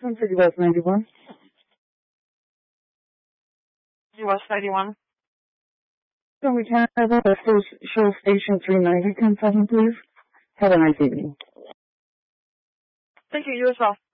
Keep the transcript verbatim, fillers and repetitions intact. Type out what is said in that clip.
Twin City West ninety-one. West ninety-one. Can we have a show station three ninety, ten seven, please? Have a nice evening. Thank you. You as well.